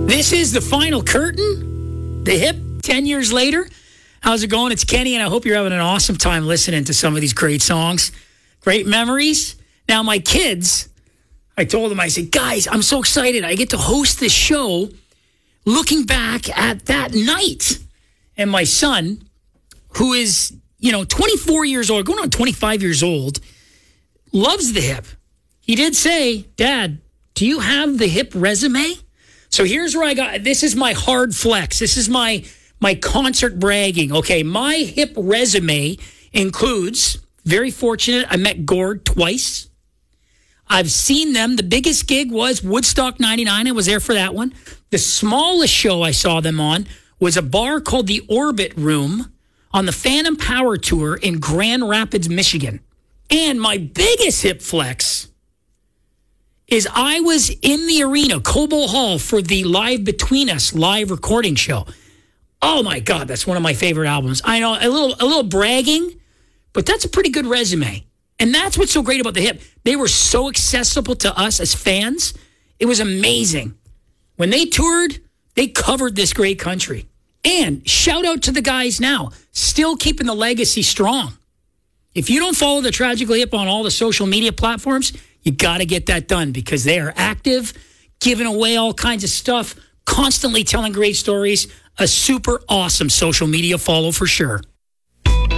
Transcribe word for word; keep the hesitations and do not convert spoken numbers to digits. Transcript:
This is the final curtain. The Hip, ten years later. How's it going? It's Kenny, and I hope you're having an awesome time listening to some of these great songs. Great memories. Now, my kids, I told them, I said, guys, I'm so excited. I get to host this show looking back at that night. And my son, who is, you know, twenty-four years old, going on twenty-five years old, loves the Hip. He did say, Dad, do you have the Hip resume? So here's where I got, this is my hard flex. This is my my concert bragging. Okay, my Hip resume includes, very fortunate, I met Gord twice. I've seen them. The biggest gig was Woodstock ninety-nine. I was there for that one. The smallest show I saw them on was a bar called the Orbit Room on the Phantom Power Tour in Grand Rapids, Michigan. And my biggest Hip flex is I was in the arena, Cobo Hall, for the Live Between Us live recording show. Oh my God, that's one of my favorite albums. I know, a little a little bragging, but that's a pretty good resume. And that's what's so great about the Hip. They were so accessible to us as fans. It was amazing. When they toured, they covered this great country. And shout out to the guys now, still keeping the legacy strong. If you don't follow the Tragically Hip on all the social media platforms, you got to get that done because they are active, giving away all kinds of stuff, constantly telling great stories. A super awesome social media follow for sure.